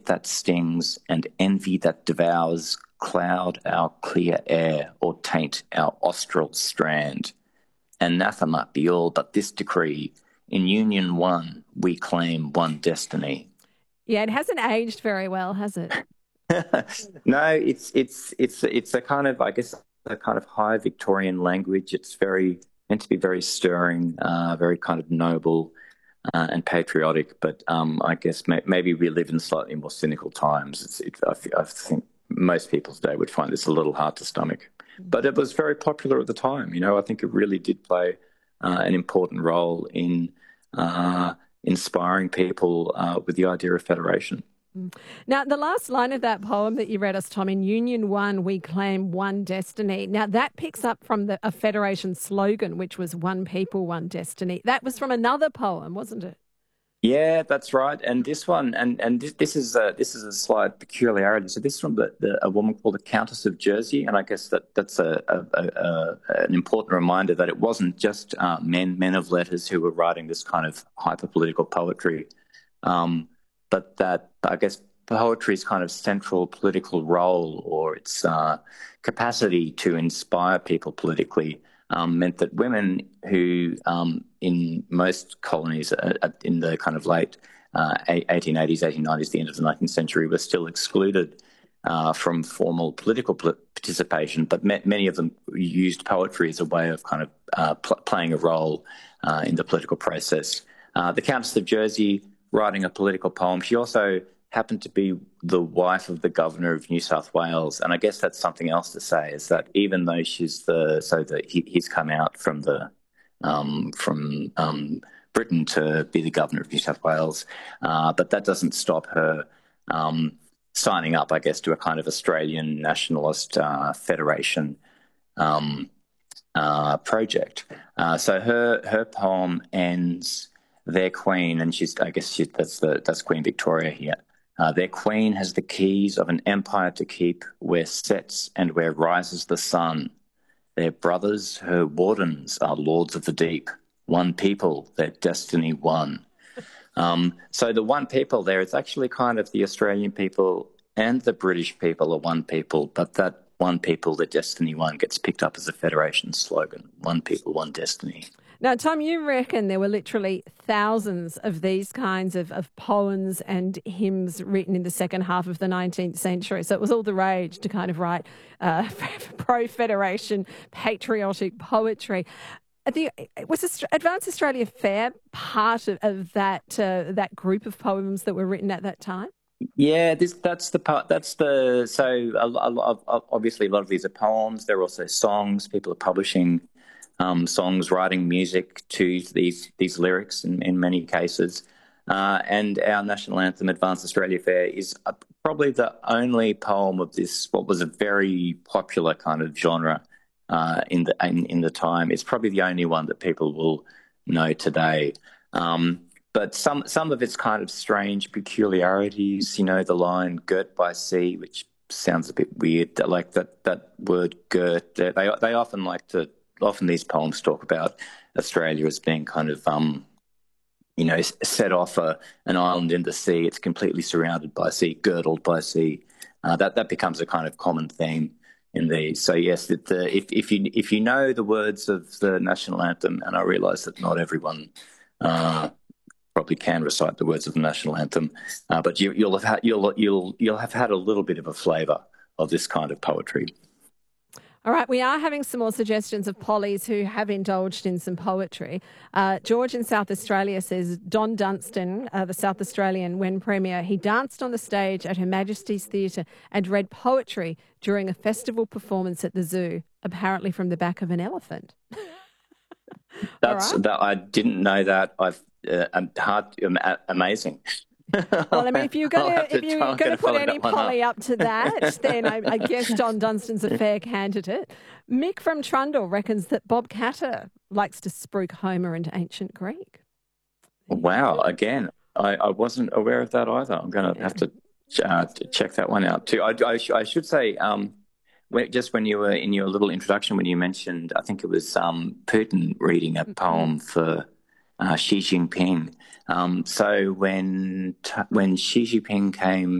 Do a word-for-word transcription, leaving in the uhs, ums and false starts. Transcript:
hate that stings and envy that devours cloud our clear air or taint our austral strand. Anathema be all but this decree. In union one, we claim one destiny. Yeah, it hasn't aged very well, has it? No, it's it's it's it's a kind of, I guess, a kind of high Victorian language. It's very meant to be very stirring, uh, very kind of noble uh, and patriotic. But um, I guess may, maybe we live in slightly more cynical times. It's, it, I, I think most people today would find this a little hard to stomach. But it was very popular at the time. You know, I think it really did play uh, an important role in uh, inspiring people uh, with the idea of federation. Now, the last line of that poem that you read us, Tom, in Union One, we claim one destiny. Now, that picks up from the, a federation slogan, which was one people, one destiny. That was from another poem, wasn't it? Yeah, that's right. And this one, and and this, this is a, this is a slight peculiarity. So this is from the, the, a woman called the Countess of Jersey, and I guess that that's a, a, a, a an important reminder that it wasn't just uh, men men of letters who were writing this kind of hyper political poetry, um, but that I guess poetry's kind of central political role or its uh, capacity to inspire people politically Um, meant that women who, um, in most colonies uh, in the kind of late uh, eighteen eighties, eighteen nineties, the end of the nineteenth century, were still excluded uh, from formal political participation, but many of them used poetry as a way of kind of uh, pl- playing a role uh, in the political process. Uh, the Countess of Jersey, writing a political poem, she also happened to be the wife of the governor of New South Wales, and I guess that's something else to say, is that even though she's the so that he, he's come out from the um, from um, Britain to be the governor of New South Wales, uh, but that doesn't stop her um, signing up, I guess, to a kind of Australian nationalist uh, federation um, uh, project. Uh, so her her poem ends, "Their Queen," and she's I guess she, that's the that's Queen Victoria here. Uh, their queen has the keys of an empire to keep, where sets and where rises the sun. Their brothers, her wardens, are lords of the deep. One people, their destiny one. Um, so the one people there is actually kind of the Australian people and the British people are one people, but that one people, their destiny one gets picked up as a federation slogan. One people, one destiny. Now, Tom, you reckon there were literally thousands of these kinds of, of poems and hymns written in the second half of the nineteenth century. So it was all the rage to kind of write uh, pro-federation, patriotic poetry. The, was Advance Australia Fair part of, of that uh, that group of poems that were written at that time? Yeah, this that's the part. That's the so a, a, a, obviously a lot of these are poems. They're also songs. People are publishing Um, songs, writing music to these these lyrics in, in many cases. Uh, and our national anthem, Advance Australia Fair, is uh, probably the only poem of this, what was a very popular kind of genre uh, in the in, in the time. It's probably the only one that people will know today. Um, but some some of its kind of strange peculiarities, you know, the line "girt by sea," which sounds a bit weird, like that, that word "girt," they, they often like to Often these poems talk about Australia as being kind of, um, you know, set off a, an island in the sea. It's completely surrounded by sea, girdled by sea. Uh, that that becomes a kind of common theme in these. So yes, it, uh, if if you if you know the words of the national anthem, and I realise that not everyone uh, probably can recite the words of the national anthem, uh, but you, you'll have had, you'll you'll you'll have had a little bit of a flavour of this kind of poetry. All right, we are having some more suggestions of Pollies who have indulged in some poetry. Uh, George in South Australia says, Don Dunstan, uh, the South Australian, when Premier, he danced on the stage at Her Majesty's Theatre and read poetry during a festival performance at the zoo, apparently from the back of an elephant. That's right. that. I didn't know that. I've uh, hard, um, amazing. Well, I mean, if you're going to if you're going to put any Polly up. up to that, then I, I guess Don Dunstan's a fair candidate. Mick from Trundle reckons that Bob Catter likes to spruik Homer into ancient Greek. Wow! Again, I, I wasn't aware of that either. I'm going to yeah. have to, uh, to check that one out too. I, I, I should say, um, when, just when you were in your little introduction, when you mentioned, I think it was um, Putin reading a poem for uh, Xi Jinping. Um, so when when Xi Jinping came